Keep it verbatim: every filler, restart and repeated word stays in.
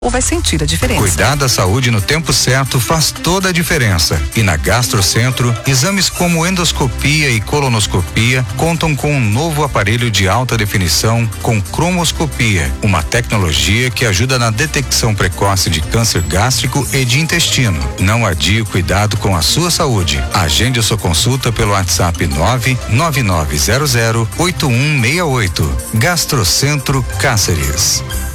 ou vai sentir a diferença. Cuidar da saúde no tempo certo faz toda a diferença. E na Gastrocentro, exames como endoscopia e colonoscopia contam com um novo aparelho de alta definição com cromoscopia, uma tecnologia que ajuda na detecção precoce de câncer gástrico e de intestino. Não adie o cuidado com a sua saúde. Agende a sua consulta pelo WhatsApp nove nove nove zero zero oito um seis oito. Gastrocentro Cáceres.